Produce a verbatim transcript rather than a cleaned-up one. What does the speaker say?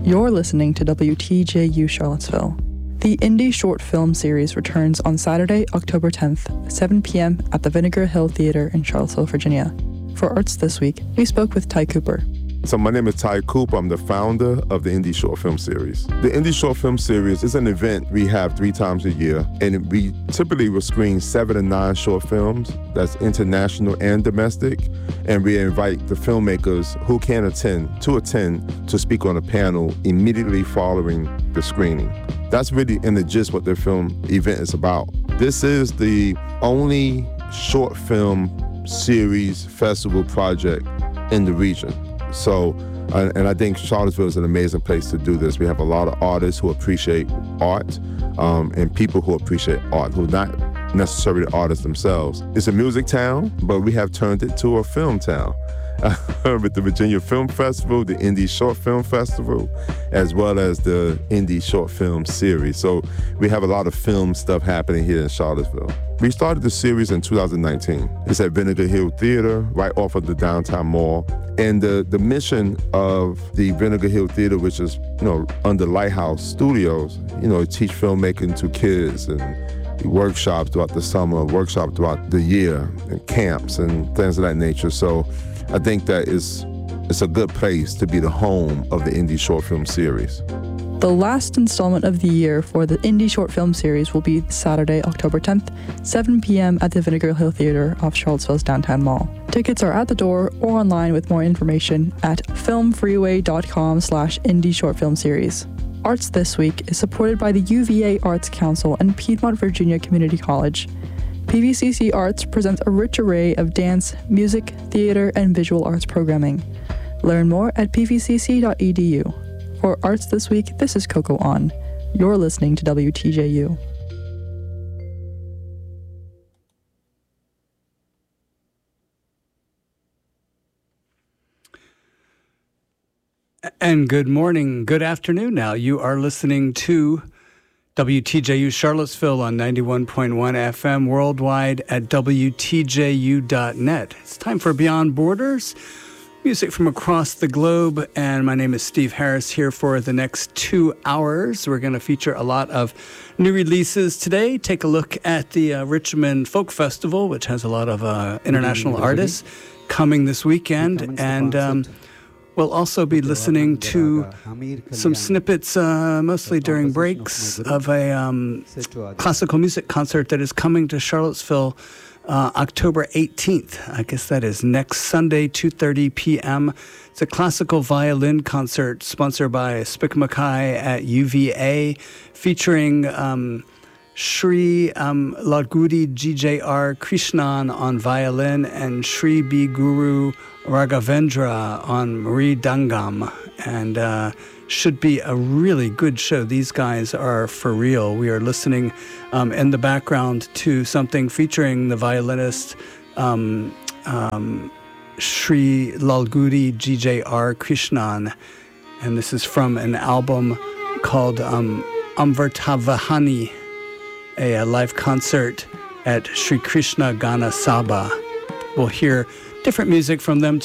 You're listening to W T J U Charlottesville. The Indie Short Film Series returns on Saturday, October tenth, seven p.m. at the Vinegar Hill Theater in Charlottesville, Virginia. For Arts This Week, we spoke with Ty Cooper. So my name is Ty Cooper. I'm the founder of the Indie Short Film Series. The Indie Short Film Series is an event we have three times a year, and we typically will screen seven to nine short films that's international and domestic, and we invite the filmmakers who can attend to attend to speak on a panel immediately following the screening. That's really in the gist what the film event is about. This is the only short film series festival project in the region. So, uh, and I think Charlottesville is an amazing place to do this. We have a lot of artists who appreciate art um, and people who appreciate art, who are not necessarily artists themselves. It's a music town, but we have turned it to a film town. With the Virginia Film Festival, the Indie Short Film Festival, as well as the Indie Short Film Series. So we have a lot of film stuff happening here in Charlottesville. We started the series in two thousand nineteen. It's at Vinegar Hill Theater, right off of the downtown mall. And the, the mission of the Vinegar Hill Theater, which is, you know, under Lighthouse Studios, you know, teach filmmaking to kids and workshops throughout the summer, workshops throughout the year, and camps and things of that nature. So I think that is it's a good place to be the home of the Indie Short Film Series. The last installment of the year for the Indie Short Film Series will be Saturday, October tenth, seven p.m. at the Vinegar Hill Theater off Charlottesville's downtown mall. Tickets are at the door or online with more information at filmfreeway.com slash Indie Short Film Series. Arts This Week is supported by the U V A Arts Council and Piedmont Virginia Community College. P V C C Arts presents a rich array of dance, music, theater, and visual arts programming. Learn more at p v c c dot e d u. For Arts This Week, this is Coco On. You're listening to W T J U. And good morning, good afternoon now. You are listening to W T J U Charlottesville on ninety-one point one F M, worldwide at W T J U dot net. It's time for Beyond Borders, music from across the globe, and my name is Steve Harris here for the next two hours. We're going to feature a lot of new releases today. Take a look at the uh, Richmond Folk Festival, which has a lot of uh, international artists coming this weekend, and um, we'll also be listening to some snippets, uh, mostly during breaks, of a um, classical music concert that is coming to Charlottesville Uh, October eighteenth. I guess that is next Sunday, two thirty p.m. It's a classical violin concert sponsored by Spick Mackay at U V A, featuring um, Sri um, Lalgudi G J R Krishnan on violin and Sri B. Guru Raghavendra on Mridangam. And uh, should be a really good show. These guys are for real. We are listening um, in the background to something featuring the violinist um, um, Sri Lalgudi G J R Krishnan. And this is from an album called um, Amvartavahani, a, a live concert at Sri Krishna Gana Sabha. We'll hear different music from them